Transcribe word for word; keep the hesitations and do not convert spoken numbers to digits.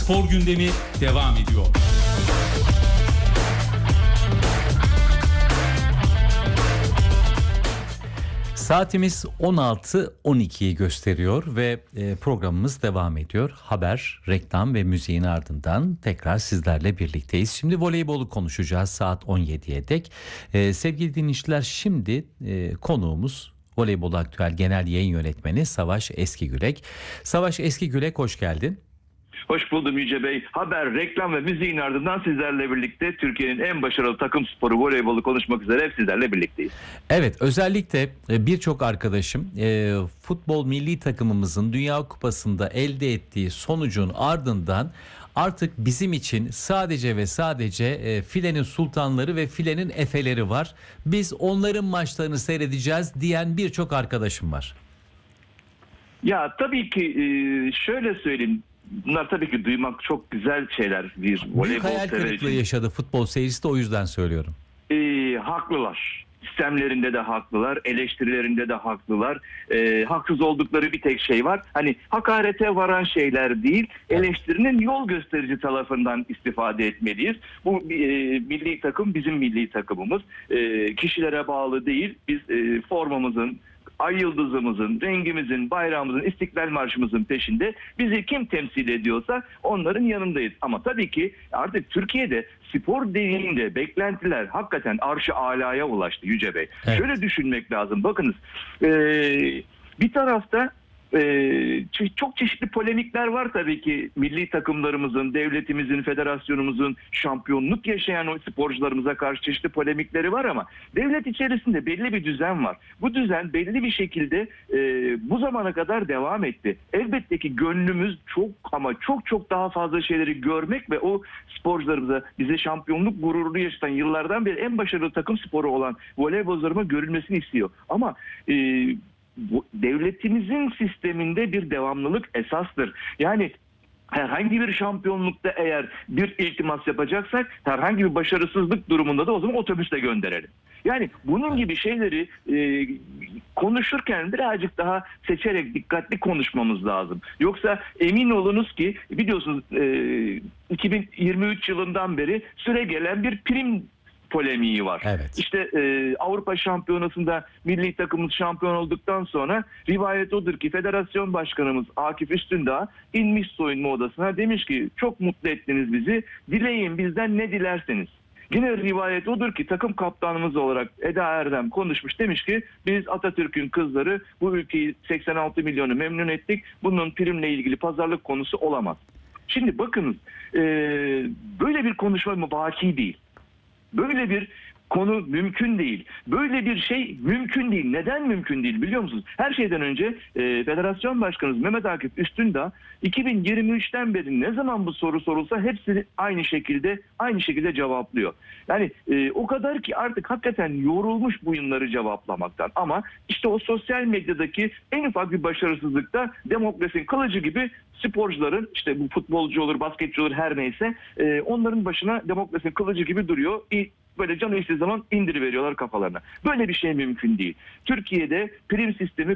Spor gündemi devam ediyor. Saatimiz on altı on ikiyi gösteriyor ve programımız devam ediyor. Haber, reklam ve müziğin ardından tekrar sizlerle birlikteyiz. Şimdi voleybolu konuşacağız saat on yediye dek. Ee, sevgili dinleyiciler, şimdi e, konuğumuz Voleybol Aktüel Genel Yayın Yönetmeni Savaş Eskigürek. Savaş Eskigürek, hoş geldin. Hoş buldum Yüce Bey. Haber, reklam ve müziğin ardından sizlerle birlikte Türkiye'nin en başarılı takım sporu voleybolu konuşmak üzere hep sizlerle birlikteyiz. Evet, özellikle birçok arkadaşım e, futbol milli takımımızın Dünya Kupası'nda elde ettiği sonucun ardından artık bizim için sadece ve sadece e, filenin sultanları ve filenin efeleri var. Biz onların maçlarını seyredeceğiz diyen birçok arkadaşım var. Ya tabii ki şöyle söyleyeyim. Bunlar tabii ki duymak çok güzel şeyler. Bir voleybol Büyük hayal kırıklığı yaşadı futbol seyircisi de, o yüzden söylüyorum. E, haklılar. Sistemlerinde de haklılar, eleştirilerinde de haklılar. E, haksız oldukları bir tek şey var. Hani hakarete varan şeyler değil, eleştirinin yol gösterici tarafından istifade etmeliyiz. Bu e, milli takım bizim milli takımımız. E, kişilere bağlı değil. Biz e, formamızın, ay yıldızımızın, rengimizin, bayrağımızın, İstiklal Marşımızın peşinde, bizi kim temsil ediyorsa onların yanındayız. Ama tabii ki artık Türkiye'de spor dediğinde beklentiler hakikaten arş-ı alaya ulaştı Yüce Bey. Evet. Şöyle düşünmek lazım. Bakınız, ee, bir tarafta Ee, çok çeşitli polemikler var tabii ki, milli takımlarımızın, devletimizin, federasyonumuzun şampiyonluk yaşayan o sporcularımıza karşı çeşitli polemikleri var ama devlet içerisinde belli bir düzen var. Bu düzen belli bir şekilde e, bu zamana kadar devam etti. Elbette ki gönlümüz çok ama çok çok daha fazla şeyleri görmek ve o sporcularımıza, bize şampiyonluk gururunu yaşatan, yıllardan beri en başarılı takım sporu olan voleybolcularıma görülmesini istiyor. Ama e, bu devletimizin sisteminde bir devamlılık esastır. Yani herhangi bir şampiyonlukta eğer bir iltimas yapacaksak, herhangi bir başarısızlık durumunda da o zaman otobüsle gönderelim. Yani bunun gibi şeyleri e, konuşurken birazcık daha seçerek dikkatli konuşmamız lazım. Yoksa emin olunuz ki biliyorsunuz e, iki bin yirmi üç yılından beri süre gelen bir prim polemiği var. Evet. İşte e, Avrupa Şampiyonası'nda milli takımımız şampiyon olduktan sonra rivayet odur ki Federasyon Başkanımız Akif Üstündağ inmiş soyunma odasına, demiş ki çok mutlu ettiniz bizi, dileyin bizden ne dilerseniz. Yine rivayet odur ki takım kaptanımız olarak Eda Erdem konuşmuş, demiş ki biz Atatürk'ün kızları, bu ülkeyi seksen altı milyonu memnun ettik, bunun primle ilgili pazarlık konusu olamaz. Şimdi bakınız, e, böyle bir konuşma mübaki değil. Böyle bir konu mümkün değil. Böyle bir şey mümkün değil. Neden mümkün değil biliyor musunuz? Her şeyden önce e, Federasyon Başkanımız Mehmet Akif Üstündağ iki bin yirmi üçten beri ne zaman bu soru sorulsa hepsini aynı şekilde aynı şekilde cevaplıyor. Yani e, o kadar ki artık hakikaten yorulmuş bu yılları cevaplamaktan. Ama işte o sosyal medyadaki en ufak bir başarısızlıkta demokrasinin kılıcı gibi sporcuların, işte bu futbolcu olur, basketçi olur, her neyse, e, onların başına demokrasinin kılıcı gibi duruyor. İ, böyle canı istediği zaman indiriveriyorlar kafalarına. Böyle bir şey mümkün değil. Türkiye'de prim sistemi